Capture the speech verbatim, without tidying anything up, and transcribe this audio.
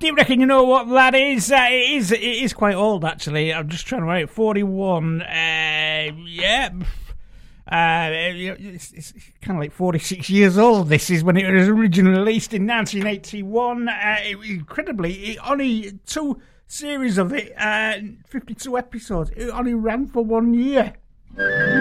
Do you reckon you know what that is? Uh, it is it is quite old, actually. I'm just trying to write it. forty-one. Uh, yeah. Uh, it's, it's kind of like forty-six years old. This is when it was originally released in nineteen eighty-one. Uh, it, incredibly, it only two series of it, uh, fifty-two episodes. It only ran for one year.